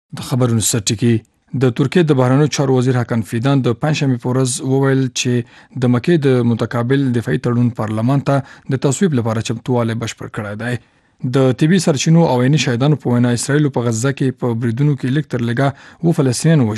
د خبرونو سرټکی د ترکیې د بهرنیو چارو وزیر حکن فیدان د پنځشنبه په ورځ وویل چې د مکې د متقابل دفاعي تړون پارلمان ته د تصویب لپاره چمتووالی بشپړ کړی دی. د طبي سرچینو او عیني شاهدانو په وینا اسرایل په غزه کې په بریدونو کې لیک تر لږه و فلسطینیان